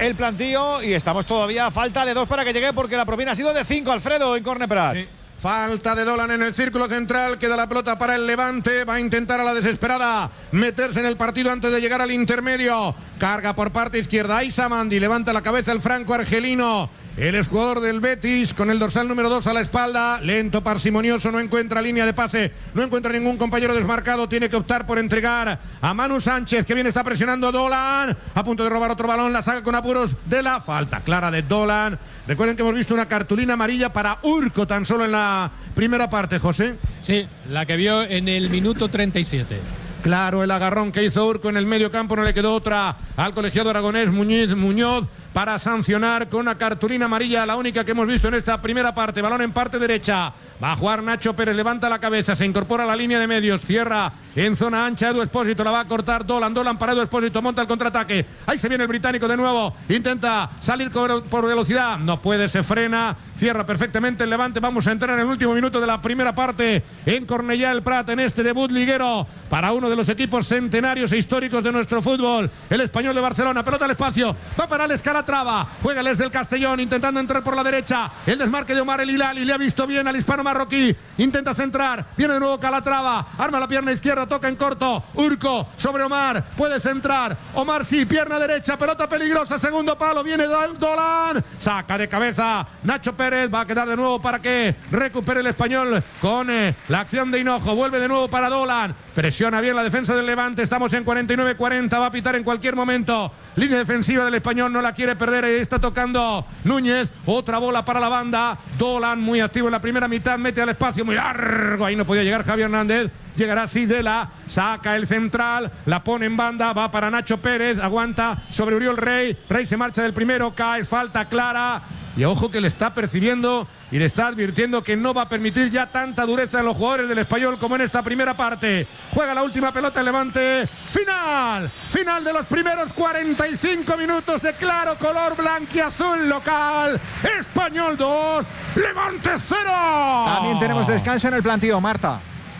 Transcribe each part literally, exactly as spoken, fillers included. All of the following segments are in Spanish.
el plantío y estamos todavía a falta de dos para que llegue porque la propina ha sido de cinco, Alfredo, en córner Prat. Sí. Falta de Dolan en el círculo central, queda la pelota para el Levante, va a intentar a la desesperada meterse en el partido antes de llegar al intermedio, carga por parte izquierda, Aissa Mandi, levanta la cabeza el franco argelino, el exjugador del Betis con el dorsal número dos a la espalda, lento, parsimonioso, no encuentra línea de pase, no encuentra ningún compañero desmarcado, tiene que optar por entregar a Manu Sánchez, que bien está presionando Dolan, a punto de robar otro balón, la saca con apuros de la falta clara de Dolan. Recuerden que hemos visto una cartulina amarilla para Urco tan solo en la primera parte, José. Sí, la que vio en el minuto treinta y siete. Claro, el agarrón que hizo Urco en el medio campo, no le quedó otra al colegiado aragonés Muñiz Muñoz para sancionar con una cartulina amarilla, la única que hemos visto en esta primera parte. Balón en parte derecha, va a jugar Nacho Pérez, levanta la cabeza, se incorpora a la línea de medios, cierra en zona ancha Edu Expósito, la va a cortar Dolan, Dolan para Edu Expósito, monta el contraataque, ahí se viene el británico de nuevo, intenta salir por velocidad, no puede, se frena, cierra perfectamente el Levante. Vamos a entrar en el último minuto de la primera parte en Cornellà el Prat, en este debut liguero para uno de los equipos centenarios e históricos de nuestro fútbol, el Español de Barcelona. Pelota al espacio, va para el Escalatrava, juega el del Castellón intentando entrar por la derecha, el desmarque de Omar El Hilali, le ha visto bien al hispano marroquí, intenta centrar, viene de nuevo Calatrava, arma la pierna izquierda, toca en corto, Urco sobre Omar, puede centrar, Omar sí, pierna derecha, pelota peligrosa, segundo palo, viene Dolan, saca de cabeza Nacho Pérez, va a quedar de nuevo para que recupere el Español con eh, la acción de Hinojo, vuelve de nuevo para Dolan, presiona bien la defensa del Levante, estamos en cuarenta y nueve cuarenta, va a pitar en cualquier momento, línea defensiva del Español, no la quiere perder, ahí está tocando Núñez, otra bola para la banda, Dolan muy activo en la primera mitad, mete al espacio muy largo, ahí no podía llegar Javi Hernández, llegará Sidela, saca el central, la pone en banda, va para Nacho Pérez, aguanta sobre Uriol Rey, Rey se marcha del primero, cae, falta clara, y ojo que le está percibiendo y le está advirtiendo que no va a permitir ya tanta dureza en los jugadores del Español como en esta primera parte. Juega la última pelota el Levante, final, final de los primeros cuarenta y cinco minutos de claro color blanquiazul local, Español dos, Levante cero. También tenemos descanso en el plantío, Marta.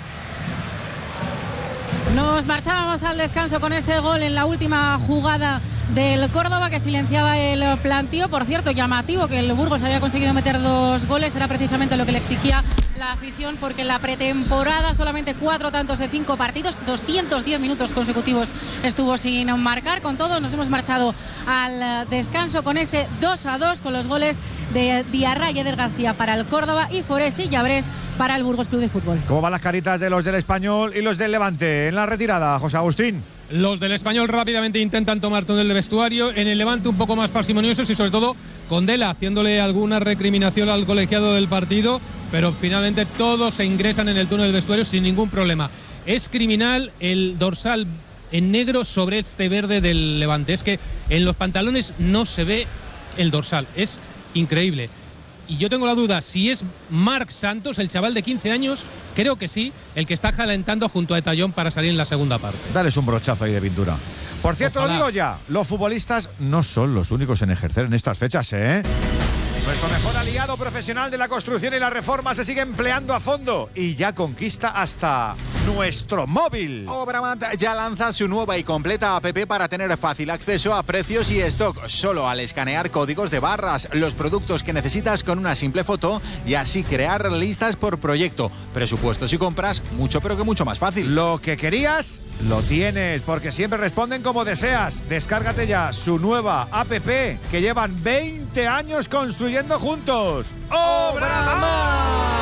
Nos marchábamos al descanso con ese gol en la última jugada del Córdoba que silenciaba el plantío. Por cierto, llamativo que el Burgos haya conseguido meter dos goles, era precisamente lo que le exigía la afición, porque en la pretemporada solamente cuatro tantos en cinco partidos, doscientos diez minutos consecutivos estuvo sin marcar. Con todo, nos hemos marchado al descanso con ese dos a dos, con los goles de Diarra y Eder García para el Córdoba y Forés y Llabrés para el Burgos Club de Fútbol. ¿Cómo van las caritas de los del Español y los del Levante en la retirada, José Agustín? Los del Español rápidamente intentan tomar túnel de vestuario, en el Levante un poco más parsimoniosos y sobre todo Condela haciéndole alguna recriminación al colegiado del partido, pero finalmente todos se ingresan en el túnel de vestuario sin ningún problema. Es criminal el dorsal en negro sobre este verde del Levante, es que en los pantalones no se ve el dorsal, es increíble. Y yo tengo la duda, si es Marc Santos, el chaval de quince años, creo que sí, el que está calentando junto a Etallón para salir en la segunda parte. Dales un brochazo ahí de pintura. Por cierto, ojalá. Lo digo ya, los futbolistas no son los únicos en ejercer en estas fechas, ¿eh? Nuestro mejor aliado profesional de la construcción y la reforma se sigue empleando a fondo y ya conquista hasta nuestro móvil. Obramat ya lanza su nueva y completa app para tener fácil acceso a precios y stock, solo al escanear códigos de barras, los productos que necesitas con una simple foto y así crear listas por proyecto, presupuestos y compras, mucho pero que mucho más fácil. Lo que querías, lo tienes, porque siempre responden como deseas. Descárgate ya su nueva app que llevan veinte años construyendo juntos. ¡Obramat!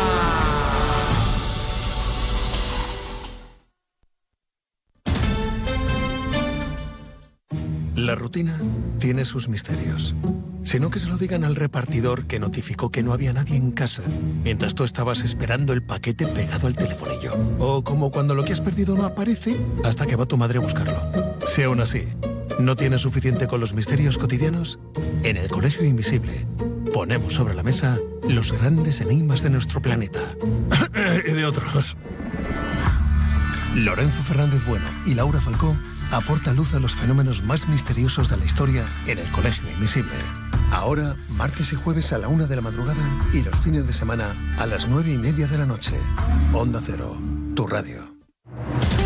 La rutina tiene sus misterios. Sino que se lo digan al repartidor que notificó que no había nadie en casa mientras tú estabas esperando el paquete pegado al telefonillo. O como cuando lo que has perdido no aparece hasta que va tu madre a buscarlo. Si aún así no tienes suficiente con los misterios cotidianos, en el Colegio Invisible ponemos sobre la mesa los grandes enigmas de nuestro planeta. Y de otros. Lorenzo Fernández Bueno y Laura Falcó aporta luz a los fenómenos más misteriosos de la historia en el Colegio Invisible. Ahora, martes y jueves a la una de la madrugada y los fines de semana a las nueve y media de la noche. Onda Cero, tu radio.